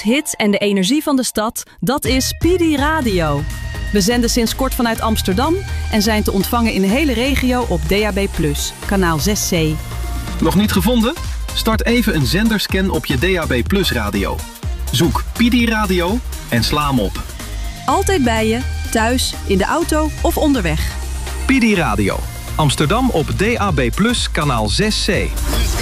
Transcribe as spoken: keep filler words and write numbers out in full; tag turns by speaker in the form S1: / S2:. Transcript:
S1: Nieuws, hits en de energie van de stad, dat is P D Radio. We zenden sinds kort vanuit Amsterdam en zijn te ontvangen in de hele regio op D A B plus, kanaal zes C.
S2: Nog niet gevonden? Start even een zenderscan op je D A B plus radio. Zoek P D Radio en sla hem op.
S1: Altijd bij je, thuis, in de auto of onderweg.
S2: P D Radio. Amsterdam op D A B plus, kanaal zes C.